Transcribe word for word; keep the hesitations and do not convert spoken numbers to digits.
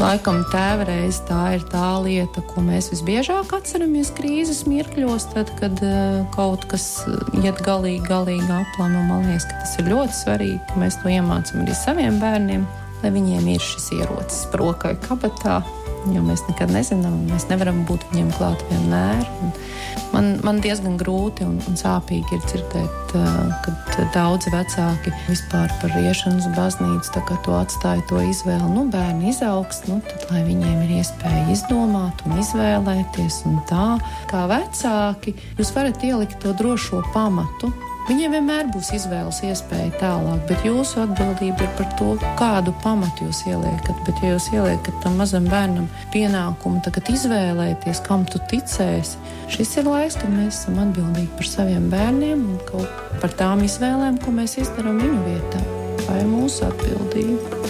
Laikam tēvreiz tā ir tā lieta, ko mēs visbiežāk atceramies krīzes mirkļos, tad, kad uh, kaut kas iet galīgi, galīgi aplām. Man liekas, ka tas ir ļoti svarīgi, ka mēs to iemācam arī saviem bērniem, lai viņiem ir šis ierocis rokai kabatā, jo mēs nekad nezinām, mēs nevaram būt viņiem klāt vienmēr. Man, man diezgan grūti un, un sāpīgi ir dzirdēt, kad daudzi vecāki vispār par iešanu uz baznīcu, tā kā to atstāja to izvēli. Nu, bērni izaugs, nu, tad, lai viņiem ir iespēja izdomāt un izvēlēties un tā. Kā vecāki, jūs varat ielikt to drošo pamatu. Viņiem vienmēr būs izvēles iespēja tālāk, bet jūsu atbildība ir par to, kādu pamatu jūs ieliekat. Bet ja jūs ieliekat tam mazam bērnam pienākumu tagad izvēlēties, kam tu ticēsi, šis ir laiks, kad mēs esam atbildīgi par saviem bērniem un kaut par tām izvēlēm, ko mēs izdarām viņu vietā. Tā ir mūsu atbildība.